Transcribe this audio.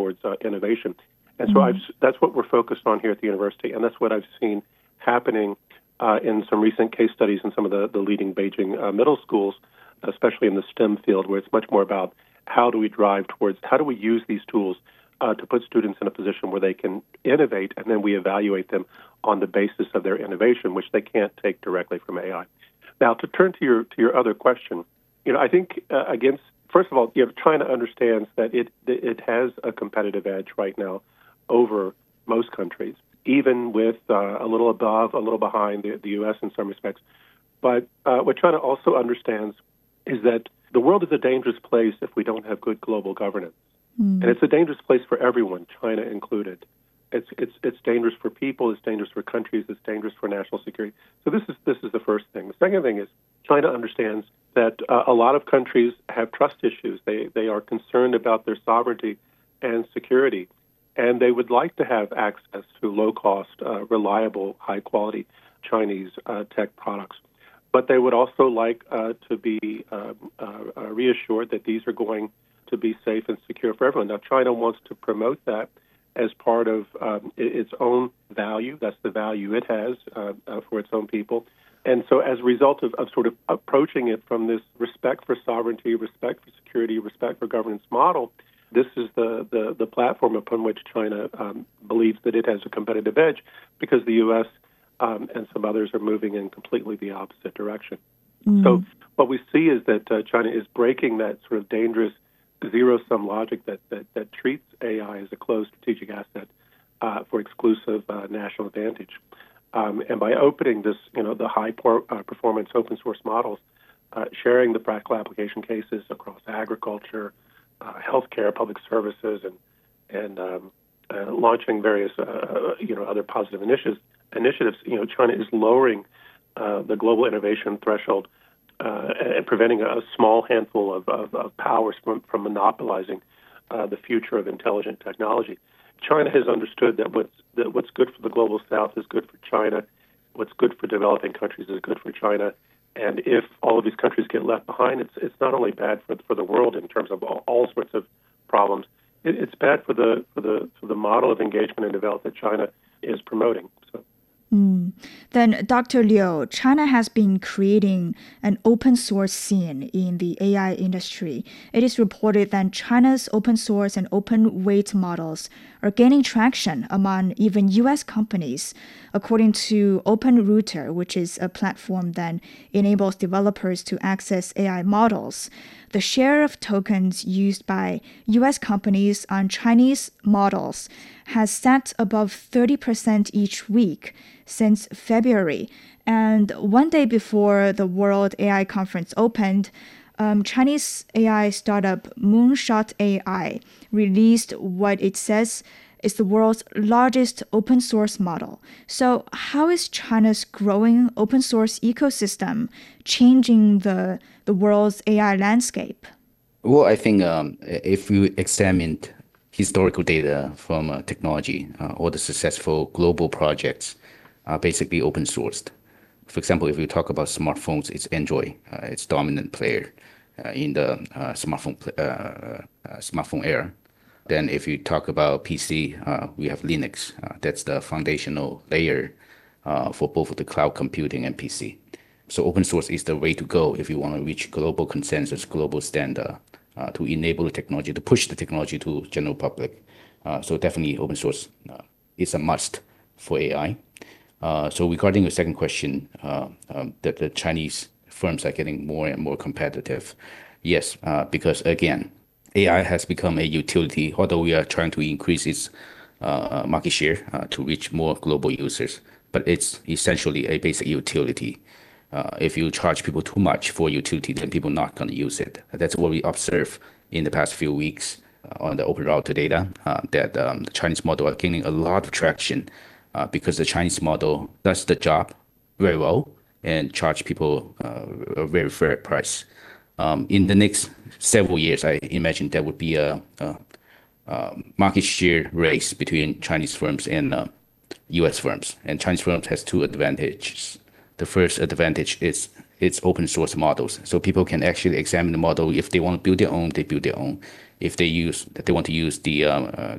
towards innovation. And so that's what we're focused on here at the university, and that's what I've seen happening in some recent case studies in some of the leading Beijing middle schools, especially in the STEM field, where it's much more about how do we use these tools to put students in a position where they can innovate, and then we evaluate them on the basis of their innovation, which they can't take directly from AI. Now, to turn to your other question, I think first of all, China understands that it has a competitive edge right now over most countries, even with a little above, a little behind the U.S. in some respects. But what China also understands is that the world is a dangerous place if we don't have good global governance. And it's a dangerous place for everyone, China included. It's dangerous for people, it's dangerous for countries, it's dangerous for national security. So this is the first thing. The second thing is China understands that a lot of countries have trust issues. They are concerned about their sovereignty and security, and they would like to have access to low-cost, reliable, high-quality Chinese tech products. But they would also like to be reassured that these are going to be safe and secure for everyone. Now, China wants to promote that as part of its own value. That's the value it has for its own people. And so as a result of sort of approaching it from this respect for sovereignty, respect for security, respect for governance model, this is the platform upon which China believes that it has a competitive edge, because the U.S. And some others are moving in completely the opposite direction. So what we see is that China is breaking that sort of dangerous zero-sum logic that treats AI as a closed strategic asset for exclusive national advantage. And by opening this, the high performance open source models, sharing the practical application cases across agriculture, healthcare, public services, and launching various other positive initiatives, China is lowering the global innovation threshold and preventing a small handful of powers from monopolizing the future of intelligent technology. China has understood that what's good for the global south is good for China. What's good for developing countries is good for China. And if all of these countries get left behind, it's not only bad for the world in terms of all sorts of problems. It's bad for the model of engagement and development that China is promoting. So. Then, Dr. Liu, China has been creating an open source scene in the AI industry. It is reported that China's open source and open weight models are gaining traction among even U.S. companies. According to OpenRouter, which is a platform that enables developers to access AI models, the share of tokens used by U.S. companies on Chinese models has sat above 30% each week since February. And one day before the World AI Conference opened, Chinese AI startup Moonshot AI released what it says is the world's largest open source model. So how is China's growing open source ecosystem changing the world's AI landscape? Well, I think if you examine historical data from technology, all the successful global projects are basically open sourced. For example, if you talk about smartphones, it's Android, it's dominant player in the smartphone era. Then if you talk about PC, we have Linux. That's the foundational layer for both the cloud computing and PC. So open source is the way to go if you want to reach global consensus, global standard, to enable the technology, to push the technology to general public. So definitely open source is a must for AI. So regarding your second question, that the Chinese firms are getting more and more competitive. Yes, because again, AI has become a utility, although we are trying to increase its market share to reach more global users, but it's essentially a basic utility. If you charge people too much for utility, then people are not going to use it. That's what we observe in the past few weeks on the OpenRouter data, that the Chinese model are gaining a lot of traction because the Chinese model does the job very well and charge people a very fair price. In the next several years, I imagine there would be a market share race between Chinese firms and U.S. firms. And Chinese firms has two advantages. The first advantage is its open source models. So people can actually examine the model. If they want to build their own, they build their own. If they want to use the